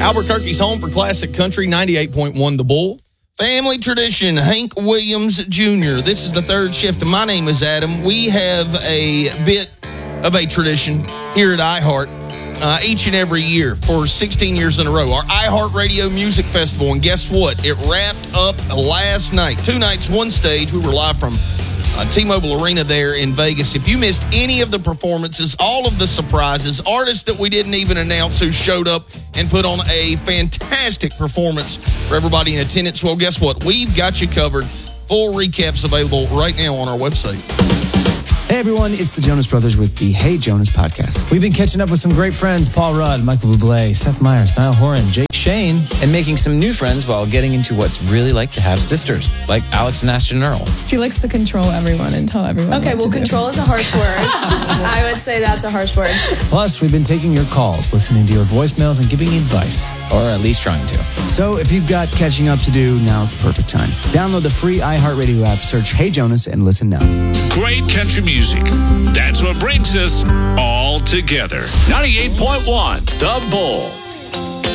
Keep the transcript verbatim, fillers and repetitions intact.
Albuquerque's home for classic country, ninety-eight point one The Bull. Family tradition, Hank Williams Junior This is the third shift, and my name is Adam. We have a bit of a tradition here at iHeart uh, each and every year for sixteen years in a row. Our iHeartRadio Music Festival, and guess what? It wrapped up last night. Two nights, one stage. We were live from uh, T-Mobile Arena there in Vegas. If you missed any of the performances, all of the surprises, artists that we didn't even announce who showed up and put on a fantastic performance for everybody in attendance, well, guess what? We've got you covered. Full recaps available right now on our website. Hey everyone, it's the Jonas Brothers with the Hey Jonas podcast. We've been catching up with some great friends, Paul Rudd, Michael Bublé, Seth Meyers, Niall Horan, Jake Shane, and making some new friends while getting into what's really like to have sisters, like Alex and Ashton Earl. She likes to control everyone and tell everyone Okay, what well, to control do. is a harsh word. I would say that's a harsh word. Plus, we've been taking your calls, listening to your voicemails, and giving advice. Or at least trying to. So if you've got catching up to do, now's the perfect time. Download the free iHeartRadio app, search Hey Jonas, and listen now. Great country music. That's what brings us all together. ninety-eight point one The Bull.